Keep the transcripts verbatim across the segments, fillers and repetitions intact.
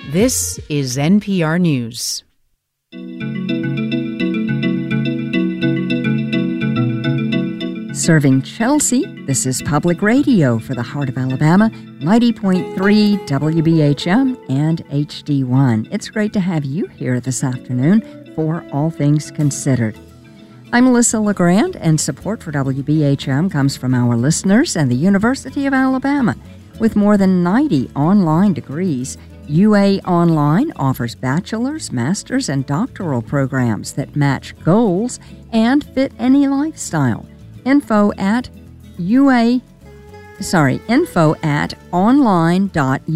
This is N P R News. Serving Chelsea, this is Public Radio for the Heart of Alabama, ninety point three W B H M and H D one. It's great to have you here this afternoon for All Things Considered. I'm Melissa LeGrand, and support for W B H M comes from our listeners and the University of Alabama. With more than ninety online degrees, U A Online offers bachelor's, master's, and doctoral programs that match goals and fit any lifestyle. Info at UA, sorry, info at online.ua.edu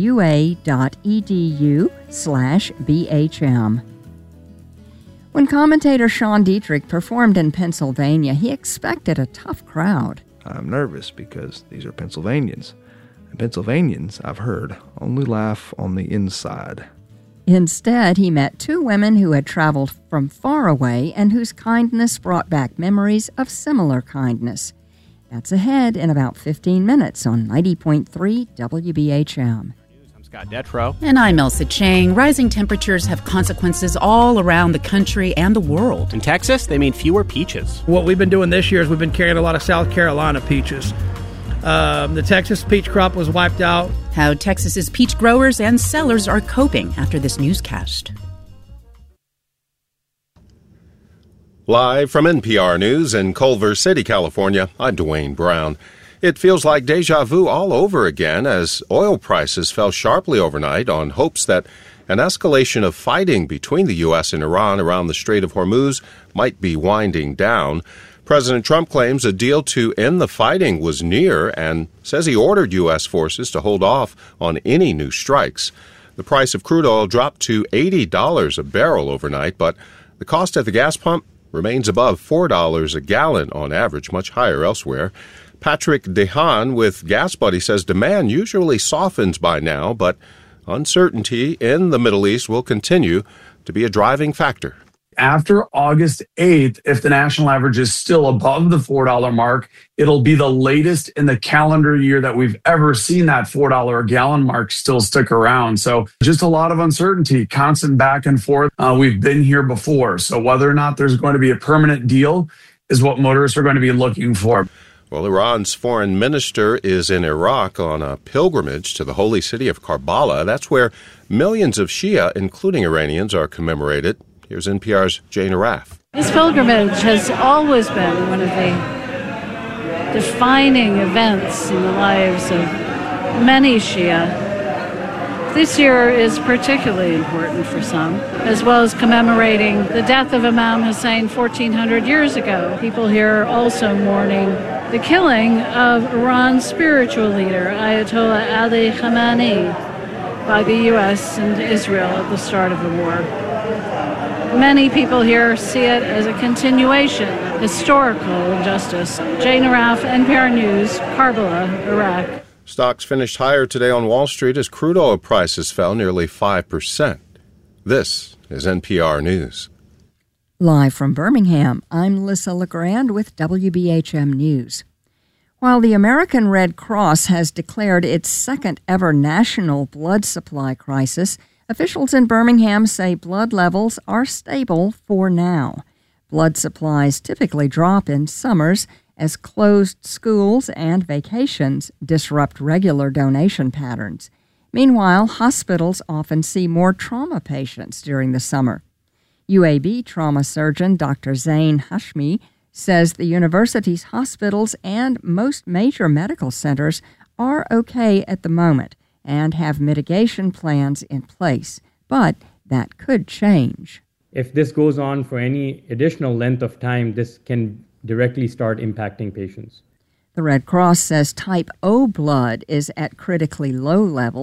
slash BHM. When commentator Sean Dietrich performed in Pennsylvania, he expected a tough crowd. I'm nervous because these are Pennsylvanians. And Pennsylvanians, I've heard, only laugh on the inside. Instead, he met two women who had traveled from far away and whose kindness brought back memories of similar kindness. That's ahead in about fifteen minutes on ninety point three W B H M. I'm Scott Detrow. And I'm Elsa Chang. Rising temperatures have consequences all around the country and the world. In Texas, they mean fewer peaches. What we've been doing this year is we've been carrying a lot of South Carolina peaches. Um, the Texas peach crop was wiped out. How Texas's peach growers and sellers are coping after this newscast. Live from N P R News in Culver City, California, I'm Dwayne Brown. It feels like deja vu all over again as oil prices fell sharply overnight on hopes that an escalation of fighting between the U S and Iran around the Strait of Hormuz might be winding down. President Trump claims a deal to end the fighting was near and says he ordered U S forces to hold off on any new strikes. The price of crude oil dropped to eighty dollars a barrel overnight, but the cost at the gas pump remains above four dollars a gallon on average, much higher elsewhere. Patrick DeHaan with Gas Buddy says demand usually softens by now, but uncertainty in the Middle East will continue to be a driving factor. After August eighth, if the national average is still above the four dollars mark, it'll be the latest in the calendar year that we've ever seen that four dollars a gallon mark still stick around. So just a lot of uncertainty, constant back and forth. Uh, we've been here before. So whether or not there's going to be a permanent deal is what motorists are going to be looking for. Well, Iran's foreign minister is in Iraq on a pilgrimage to the holy city of Karbala. That's where millions of Shia, including Iranians, are commemorated. Here's N P R's Jane Araf. This pilgrimage has always been one of the defining events in the lives of many Shia. This year is particularly important for some, as well as commemorating the death of Imam Hussein fourteen hundred years ago. People here are also mourning the killing of Iran's spiritual leader, Ayatollah Ali Khamenei, by the U S and Israel at the start of the war. Many people here see it as a continuation of historical injustice. Jane Araf, N P R News, Karbala, Iraq. Stocks finished higher today on Wall Street as crude oil prices fell nearly five percent. This is N P R News. Live from Birmingham, I'm Melissa LeGrand with W B H M News. While the American Red Cross has declared its second ever national blood supply crisis, officials in Birmingham say blood levels are stable for now. Blood supplies typically drop in summers as closed schools and vacations disrupt regular donation patterns. Meanwhile, hospitals often see more trauma patients during the summer. U A B trauma surgeon Doctor Zain Hashmi says the university's hospitals and most major medical centers are okay at the moment and have mitigation plans in place, but that could change. If this goes on for any additional length of time, this can directly start impacting patients. The Red Cross says type O blood is at critically low levels.